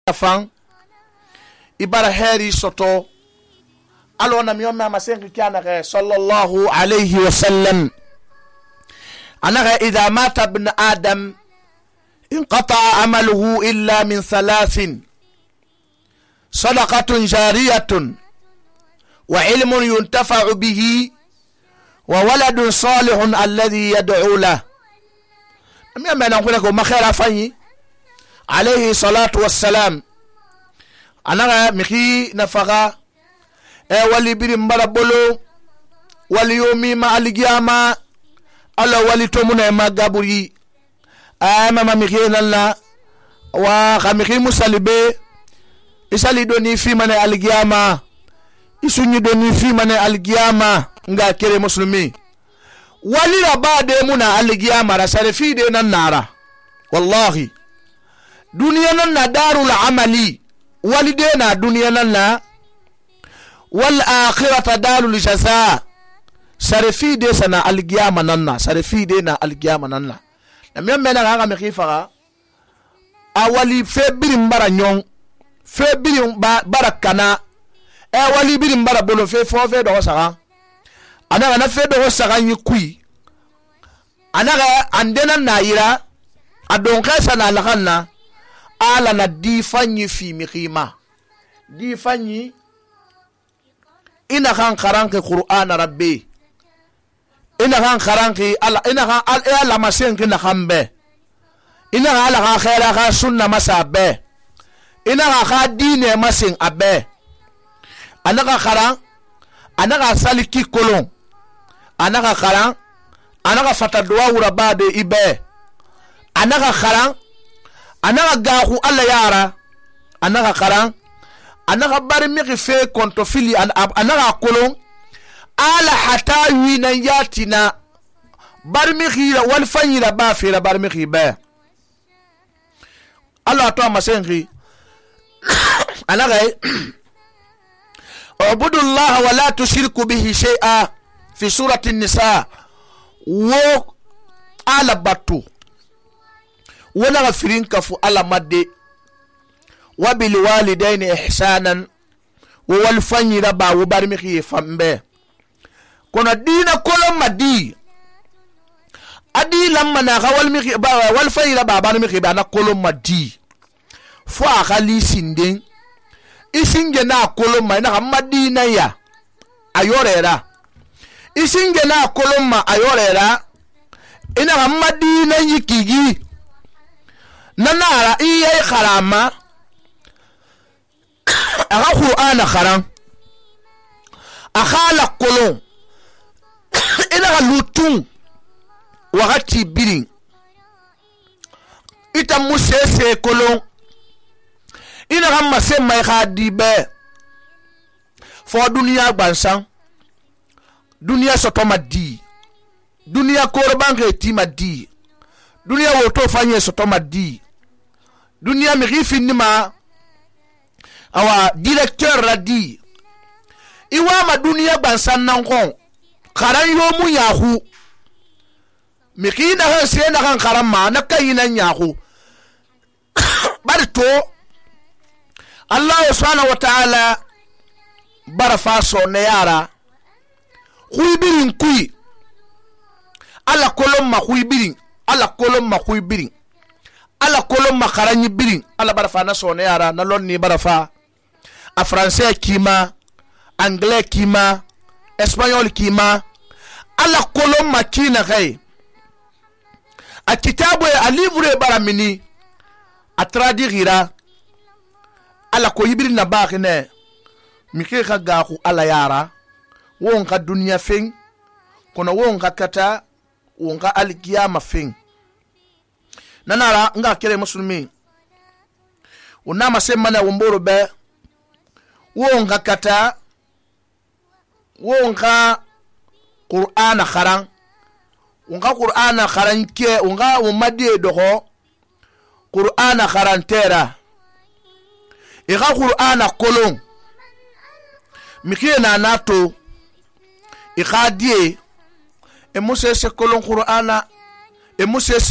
fan ibara heri soto alo na miyoma masengi kana sallallahu alayhi wa sallam anaka idha mata ibn adam انقطع عمله إلا من ثلاث صدقة جارية وعلم ينتفع به وولد صالح الذي يدعو له. أمي نقول لكم ما خير فني عليه الصلاة والسلام أنا مخي نفغا ولي بريم بربولو ولي يومي مع القيامة ألا ولي تومنا ما قبري mama mikina la wa khamiki musalibe isali doni fi mane algiyama isunyi doni fi mane algiyama nga kere muslimi wali rabade muna algiyama rasare fi de nan nara wallahi duniya nan na darul amali walidena duniya nan na wal akhirata darul jaza sare fi de sana algiyama nan na sare fi de na algiyama nan na na mena ga mekifa awali fe birim bara nyon fe birim bara kana wali birim bara bolo fe fo fe do sara ana na fe do sara nyi kui ana ga andena na yira adon kasa na lakanna ala na di fanyi fi mikima di fanyi ina kan karanke qur'an rabbi ina kan karanki ala ina kan ala masenki na kambe ina kan ala ka khaira ka sunna masabe ina ka dine masen abe anaka karan anaka saliki kolon anaka karan anaka fatadwa urabade ibe anaka karan anaka gahu alla yara anaka karan anaka bari mi fe konto fili anaka kolon ala hata wina yatina barmikhira wal fanyira ba fira barmikhiba Allah to masengi anagai ubudu Allah wa la tushriku bihi shay'a fi surati an-nisa wo ala batu wala gafirin kafu ala madde wa bil walidaini ihsanan wal fanyira ba wo barmikhi fambe kono dina kolon madi adi lamma na gawal mi wal fayla baba mi khiba na kolon madi fo akali sinden isinge na kolon ma na madina ya ayorera isinge na kolon ma ayorera ina madina yikigi nanara iye kharama aga qur'ana kharan akhala kolon ina lutun wakati birin ita musese kolon ina gamma se mai khadibe fo dunia gbansan dunia sotomadi dunia korbanke timadi dunia woto fanye sotomadi dunia mirifi nima awa directeur radi iwa ma dunia gbansan nankon karan yomu yahu mikina han se na kan karan ma na kayina yahu barto Allah subhanahu wa ta'ala barafa so ne yara huibirin kui ala kolomma huibirin ala kolomma huibirin ala kolomma karanyi birin ala barafa na so ne yara na lonni barafa a français kima anglais kima espagnol kima ala kolon makina gai a kitabu a livre baramini a traduire ala ko hibiri na bakine mike ka gaku ala yara won ka dunya fin kono won ka kata won ka alkiyama fin nanara nga kere muslimi unama semana womboro be won ka kata won ka qur'ana kharan wonga qur'ana kharan ke wonga umadi dogo qur'ana kharan tera ega qur'ana kolon mikena nato ikhadie e musese kolon qur'ana e musese